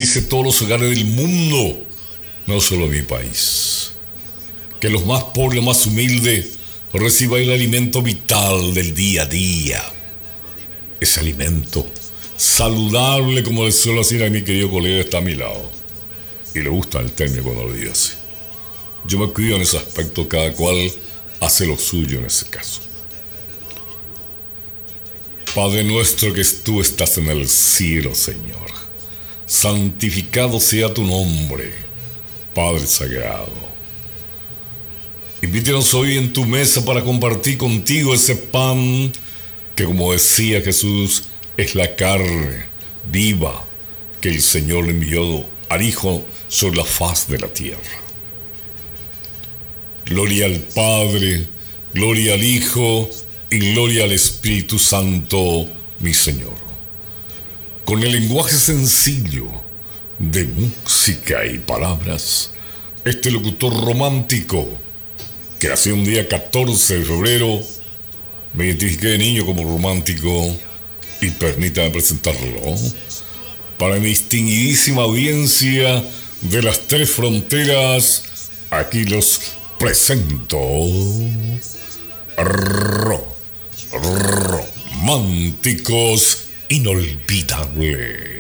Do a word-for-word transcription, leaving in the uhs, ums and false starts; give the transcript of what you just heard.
bendice todos los hogares del mundo, no solo mi país. Que los más pobres, los más humildes, reciban el alimento vital del día a día. Ese alimento saludable, como le suelo decir a mi querido colega, está a mi lado. Y le gusta el término cuando lo digo así. Yo me cuido en ese aspecto, cada cual hace lo suyo en ese caso. Padre nuestro que tú estás en el cielo, Señor, santificado sea tu nombre, Padre sagrado. Invítenos hoy en tu mesa para compartir contigo ese pan que, como decía Jesús, es la carne viva que el Señor le envió al Hijo sobre la faz de la tierra. Gloria al Padre, gloria al Hijo y gloria al Espíritu Santo, mi Señor. Con el lenguaje sencillo de música y palabras, este locutor romántico que nació un día catorce de febrero, me identifiqué de niño como romántico y permítame presentarlo para mi distinguidísima audiencia de las tres fronteras. Aquí los presento. Ro, románticos inolvidables.